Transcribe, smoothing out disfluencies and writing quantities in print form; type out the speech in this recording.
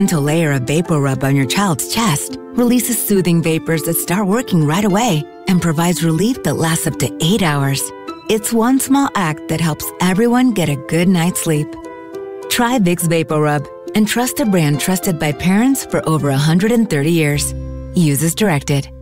To layer a VapoRub on your child's chest releases soothing vapors that start working right away and provides relief that lasts up to 8 hours. It's one small act that helps everyone get a good night's sleep. Try Vicks VapoRub and trust a brand trusted by parents for over 130 years. Use as directed.